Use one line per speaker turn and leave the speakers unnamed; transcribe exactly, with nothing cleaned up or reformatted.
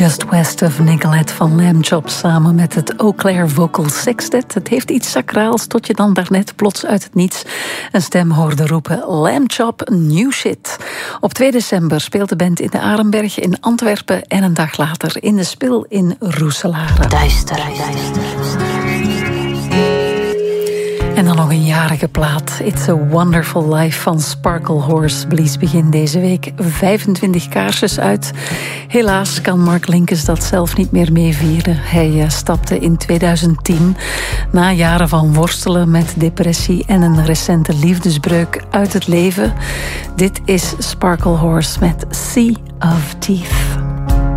Just West of Nicolette van Lamb Chop samen met het Eau Claire Vocal Sextet. Het heeft iets sacraals tot je dan daarnet plots uit het niets een stem hoorde roepen: Lamb Chop, new shit. Op twee december speelt de band in de Arenberg in Antwerpen en een dag later in de Spil in Roeselare.
Duister, duister.
En dan nog een jarige plaat. It's a Wonderful Life van Sparkle Horse blies begin deze week vijfentwintig kaarsjes uit. Helaas kan Mark Linkes dat zelf niet meer meevieren. Hij stapte in tweeduizend tien, na jaren van worstelen met depressie en een recente liefdesbreuk, uit het leven. Dit is Sparkle Horse met Sea of Teeth.